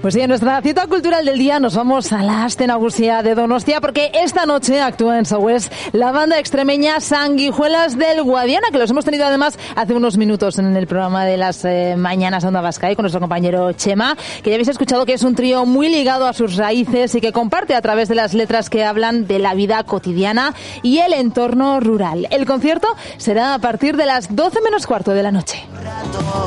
Pues sí, en nuestra cita cultural del día nos vamos a la Aste Nagusia de Donostia porque esta noche actúa en Saués la banda extremeña Sanguijuelas del Guadiana, que los hemos tenido además hace unos minutos en el programa de las mañanas de Onda Vasca con nuestro compañero Chema, que ya habéis escuchado que es un trío muy ligado a sus raíces y que comparte a través de las letras que hablan de la vida cotidiana y el entorno rural. El concierto será a partir de las 12 menos cuarto de la noche.